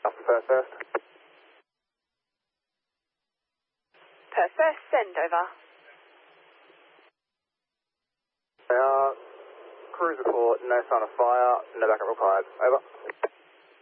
First. First, send over. Cruise report, no sign of fire, no backup required. Over.